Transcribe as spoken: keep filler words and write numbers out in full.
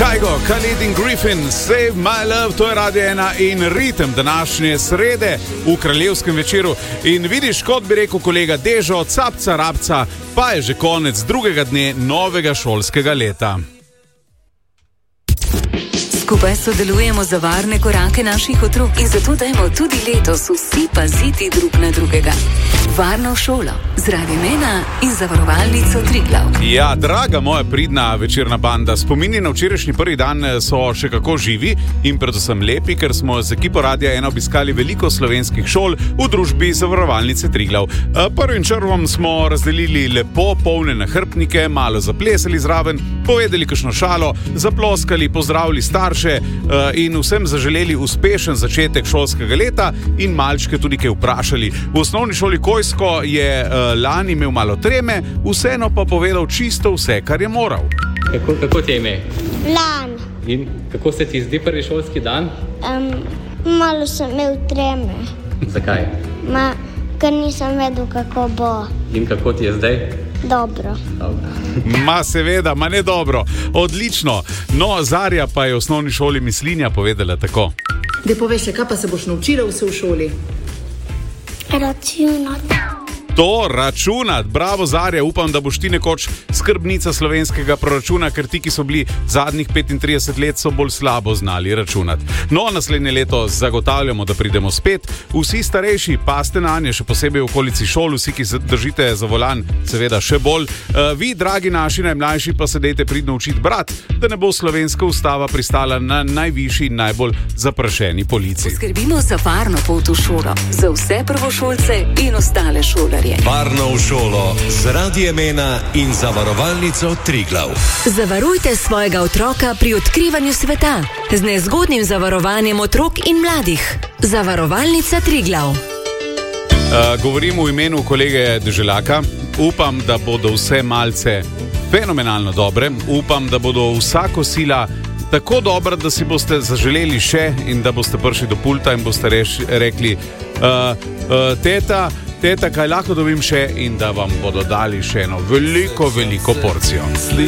Kajgo, Khalid in Griffin, Save My Love, to je Radio ena in ritem današnje srede v kraljevskem večeru. In vidiš, kot bi rekel kolega Dežo, capca rabca, pa je že konec drugega dne novega šolskega leta. Skupaj sodelujemo za varne korake naših otrok in zato dajmo tudi letos vsi paziti drug na drugega. Varno šolo z Radiem ena in Zavarovalnico Triglav. Ja, draga moja pridna večerna banda, spomini na včerajšnji prvi dan so še kako živi in predvsem lepi, ker smo z ekipo Radia ena obiskali veliko slovenskih šol v družbi Zavarovalnice Triglav. Prvim črvom smo razdelili lepo polne nahrbtnike, malo zaplesali zraven, povedali kakšno šalo, zaploskali, pozdravili starše in vsem zaželeli uspešen začetek šolskega leta in malčke tudi kaj vprašali. V osnovni šoli Kojsko je lani imel malo treme, vseeno pa povedal čisto vse, kar je moral. Kako, kako ti je ime? Lan. In kako se ti zdi prvi šolski dan? Um, malo sem imel treme. Zakaj? Ma, ker nisem vedel, kako bo. In kako ti je zdaj? Dobro. Dobro. Ma seveda, ma ne dobro. Odlično. No, Zarja pa je v osnovni šoli Mislinja povedala tako. Da poveš, kaj pa se boš naučila vse v šoli? Računati. To računati. Bravo, Zarja, upam, da boš ti nekoč skrbnica slovenskega proračuna, ker ti, ki so bili zadnjih petintrideset let, so bolj slabo znali računati. No, naslednje leto zagotavljamo, da pridemo spet. Vsi starejši paste nanje, še posebej v okolici šol, vsi, ki držite za volan, seveda še bolj. Vi, dragi naši najmlajši, pa se dejte pridno učiti brat, da ne bo slovenska ustava pristala na najvišji in najbolj zaprašeni polici. Poskrbimo za varno pot v šolo, za vse prvošolce in ostale šolarje. Varno v šolo z Radiem ena in Zavarovalnico Triglav. Zavarujte svojega otroka pri odkrivanju sveta z nezgodnim zavarovanjem otrok in mladih. Zavarovalnica Triglav. Uh, govorim v imenu kolege Deželaka. Upam, da bodo vse malce fenomenalno dobre. Upam, da bodo vsako sila tako dobra, da si boste zaželeli še in da boste prišli do pulta in boste reš, rekli uh, uh, teta, Teta, kaj lahko dobim še in da vam bodo dali še eno veliko, veliko porcijo.